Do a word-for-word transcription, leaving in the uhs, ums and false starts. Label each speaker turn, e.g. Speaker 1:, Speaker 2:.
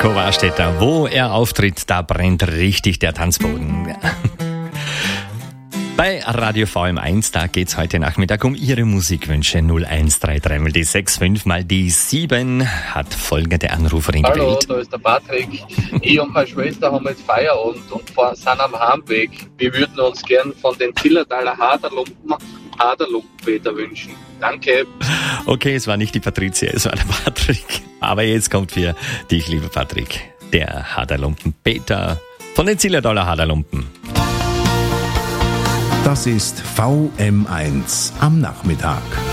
Speaker 1: Kovarstetter, wo er auftritt, da brennt richtig der Tanzboden. Bei Radio V M eins, da geht's heute Nachmittag um Ihre Musikwünsche. null eins drei drei mal die sechs fünf mal die sieben hat folgende Anruferin
Speaker 2: Hallo,
Speaker 1: gewählt.
Speaker 2: da ist der Patrick. Ich und meine Schwester haben jetzt Feierabend und fahren- sind am Heimweg. Wir würden uns gern von den Zillertaler Haderlumpen Haderlumpenpeter wünschen. Danke.
Speaker 1: Okay, es war nicht die Patricia, es war der Patrick. Aber jetzt kommt für dich, lieber Patrick, der Haderlumpen Peter von den Zillertaler Haderlumpen.
Speaker 3: Das ist V M eins am Nachmittag.